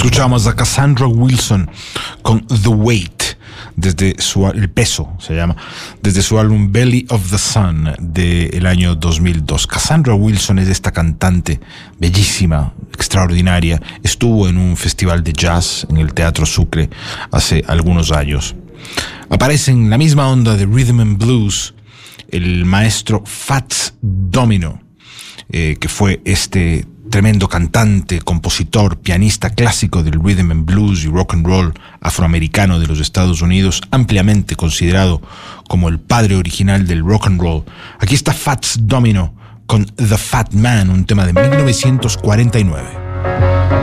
Escuchamos a Cassandra Wilson con The Weight, El Peso se llama, desde su álbum Belly of the Sun del año 2002. Cassandra Wilson es esta cantante bellísima, extraordinaria. Estuvo en un festival de jazz en el Teatro Sucre hace algunos años. Aparece en la misma onda de Rhythm and Blues el maestro Fats Domino, que fue este tremendo cantante, compositor, pianista clásico del rhythm and blues y rock and roll afroamericano de los Estados Unidos, ampliamente considerado como el padre original del rock and roll. Aquí está Fats Domino con The Fat Man, un tema de 1949.